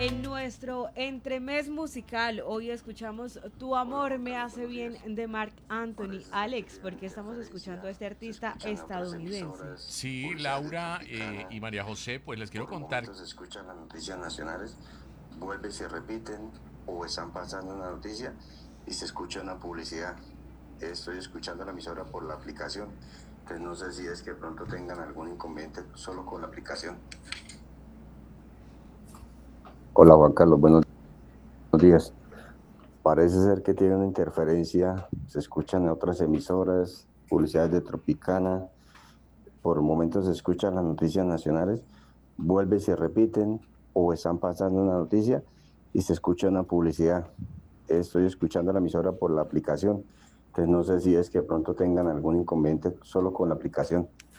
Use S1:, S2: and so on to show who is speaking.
S1: En nuestro entremés musical, hoy escuchamos Tu amor me hace bien de Marc Anthony. Alex, ¿por qué estamos escuchando a este artista estadounidense?
S2: Sí, Laura y María José, pues les quiero
S3: Por
S2: contar.
S3: momentos se escuchan las noticias nacionales, vuelve y se repiten o están pasando una noticia y se escucha una publicidad. Estoy escuchando la emisora por la aplicación, entonces no sé si es que de pronto tengan algún inconveniente solo con la aplicación. Hola Juan Carlos, buenos días. Parece ser que tiene una interferencia, se escuchan en otras emisoras, publicidades de Tropicana, por momentos se escuchan las noticias nacionales, vuelve y se repiten o están pasando una noticia y se escucha una publicidad. Estoy escuchando la emisora por la aplicación, entonces no sé si es que de pronto tengan algún inconveniente solo con la aplicación.